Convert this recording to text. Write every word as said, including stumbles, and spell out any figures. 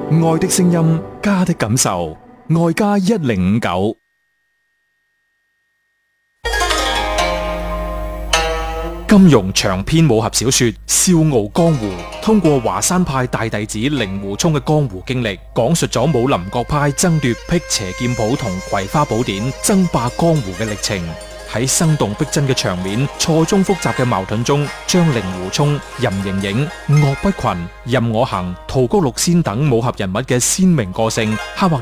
愛的聲音，家的感受，愛家一零五九。金庸長篇武俠小說《笑傲江湖》，通過華山派大弟子令狐沖嘅江湖經歷，講述咗武林各派爭奪辟邪劍譜同葵花寶典、爭霸江湖嘅歷程。喺生動逼真嘅場面、錯綜複雜嘅矛盾中，將令狐沖、任盈盈、岳不群、任我行、屠菊六仙等武俠人物嘅鮮明個性刻畫